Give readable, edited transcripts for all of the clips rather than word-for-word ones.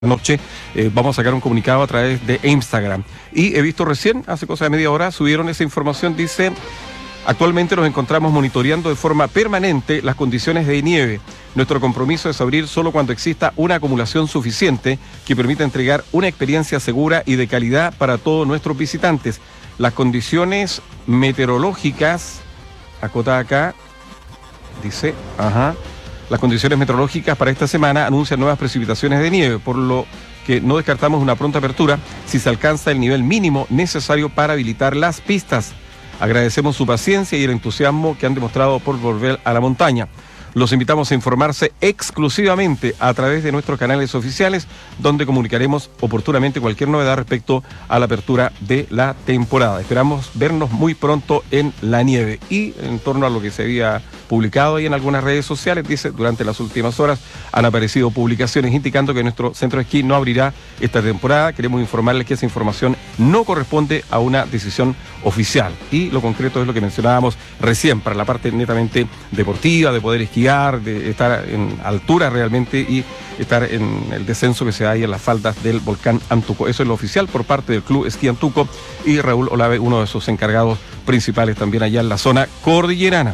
noche vamos a sacar un comunicado a través de Instagram. Y he visto recién, hace cosa de media hora, subieron esa información, dice: actualmente nos encontramos monitoreando de forma permanente las condiciones de nieve. Nuestro compromiso es abrir solo cuando exista una acumulación suficiente que permita entregar una experiencia segura y de calidad para todos nuestros visitantes. Las condiciones meteorológicas, acota acá, dice, las condiciones meteorológicas para esta semana anuncian nuevas precipitaciones de nieve, por lo que no descartamos una pronta apertura si se alcanza el nivel mínimo necesario para habilitar las pistas. Agradecemos su paciencia y el entusiasmo que han demostrado por volver a la montaña. Los invitamos a informarse exclusivamente a través de nuestros canales oficiales, donde comunicaremos oportunamente cualquier novedad respecto a la apertura de la temporada. Esperamos vernos muy pronto en la nieve. Y en torno a lo que se había publicado ahí en algunas redes sociales, dice: durante las últimas horas han aparecido publicaciones indicando que nuestro centro de esquí no abrirá esta temporada. Queremos informarles que esa información no corresponde a una decisión oficial. Y lo concreto es lo que mencionábamos recién, para la parte netamente deportiva, de poder esquiar, de estar en altura realmente y estar en el descenso que se da ahí en las faldas del volcán Antuco. Eso es lo oficial por parte del Club Esquí Antuco, y Raúl Olave, uno de sus encargados principales también allá en la zona cordillerana.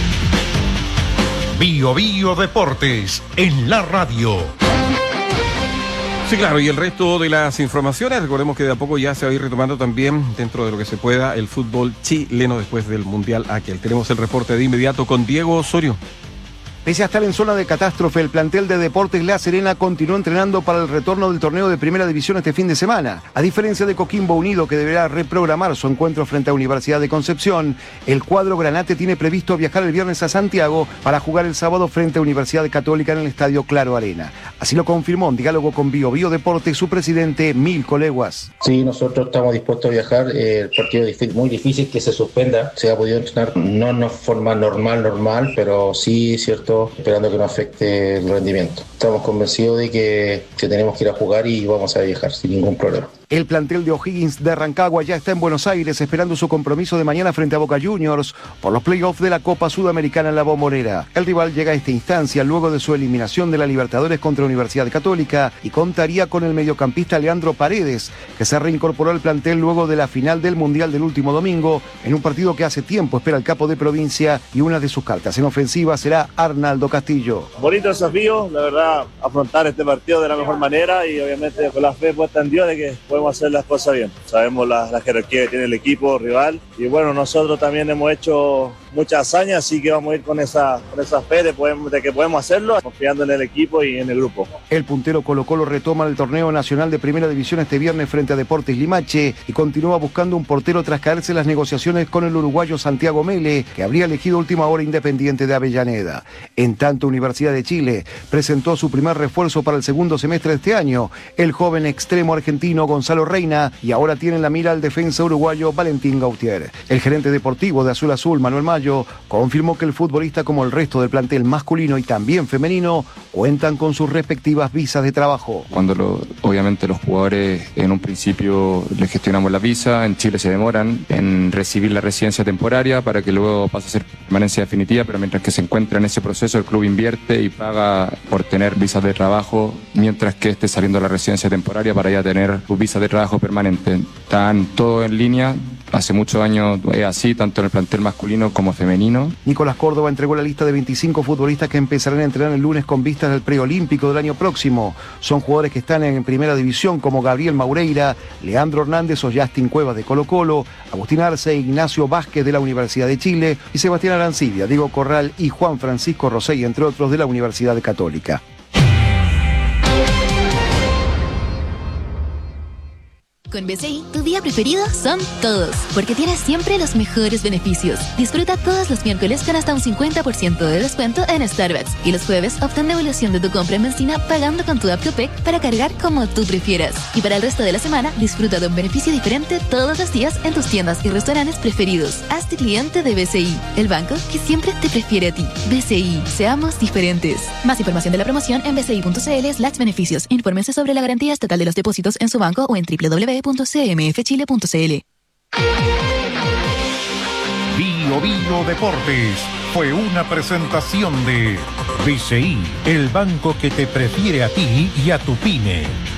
Bio Bio Deportes en la radio. Sí, claro, y el resto de las informaciones, recordemos que de a poco ya se va a ir retomando también, dentro de lo que se pueda, el fútbol chileno después del Mundial aquel. Tenemos el reporte de inmediato con Diego Osorio. Pese a estar en zona de catástrofe, el plantel de Deportes La Serena continuó entrenando para el retorno del torneo de Primera División este fin de semana. A diferencia de Coquimbo Unido, que deberá reprogramar su encuentro frente a Universidad de Concepción, el cuadro granate tiene previsto viajar el viernes a Santiago para jugar el sábado frente a Universidad Católica en el Estadio Claro Arena. Así lo confirmó en diálogo con Bio Bio Deportes su presidente Milko Leguas. Sí, nosotros estamos dispuestos a viajar. El partido es muy difícil que se suspenda. Se ha podido entrenar no en forma normal, pero sí, cierto, esperando que no afecte el rendimiento. Estamos convencidos de que tenemos que ir a jugar y vamos a viajar sin ningún problema. El plantel de O'Higgins de Rancagua ya está en Buenos Aires esperando su compromiso de mañana frente a Boca Juniors por los playoffs de la Copa Sudamericana en la Bombonera. El rival llega a esta instancia luego de su eliminación de la Libertadores contra Universidad Católica y contaría con el mediocampista Leandro Paredes, que se reincorporó al plantel luego de la final del Mundial del último domingo, en un partido que hace tiempo espera el capo de provincia, y una de sus cartas en ofensiva será Arnaldo Castillo. Bonito desafío, la verdad, afrontar este partido de la mejor manera y obviamente con la fe puesta en Dios de que podemos hacer las cosas bien. Sabemos la jerarquía que tiene el equipo rival y bueno, nosotros también hemos hecho muchas hazañas, así que vamos a ir con esa fe de que podemos hacerlo, confiando en el equipo y en el grupo. El puntero Colo-Colo retoma el torneo nacional de Primera División este viernes frente a Deportes Limache y continúa buscando un portero tras caerse las negociaciones con el uruguayo Santiago Mele, que habría elegido última hora Independiente de Avellaneda. En tanto, Universidad de Chile presentó su primer refuerzo para el segundo semestre de este año, el joven extremo argentino Gonzalo Reina, y ahora tiene en la mira al defensa uruguayo Valentín Gautier. El gerente deportivo de Azul Azul, Manuel Mayo, confirmó que el futbolista, como el resto del plantel masculino y también femenino, cuentan con sus respectivas visas de trabajo. Obviamente los jugadores en un principio les gestionamos la visa, en Chile se demoran en recibir la residencia temporaria para que luego pase a ser permanencia definitiva, pero mientras que se encuentra en ese proceso el club invierte y paga por tener visas de trabajo mientras que esté saliendo la residencia temporaria para ya tener su visa de trabajo permanente. Están todo en línea. Hace muchos años es así, tanto en el plantel masculino como femenino. Nicolás Córdoba entregó la lista de 25 futbolistas que empezarán a entrenar el lunes con vistas al preolímpico del año próximo. Son jugadores que están en Primera División, como Gabriel Maureira, Leandro Hernández o Justin Cuevas de Colo-Colo, Agustín Arce, Ignacio Vázquez de la Universidad de Chile y Sebastián Arancibia, Diego Corral y Juan Francisco Rosell, entre otros, de la Universidad Católica. Con BCI, tu día preferido son todos, porque tienes siempre los mejores beneficios. Disfruta todos los miércoles con hasta un 50% de descuento en Starbucks. Y los jueves, obtén devolución de tu compra en benzina pagando con tu app Copec para cargar como tú prefieras. Y para el resto de la semana, disfruta de un beneficio diferente todos los días en tus tiendas y restaurantes preferidos. Hazte cliente de BCI, el banco que siempre te prefiere a ti. BCI, seamos diferentes. Más información de la promoción en bci.cl/beneficios. Infórmense sobre la garantía estatal de los depósitos en su banco o en www.cmfchile.cl. Bio Deportes fue una presentación de BCI, el banco que te prefiere a ti y a tu pyme.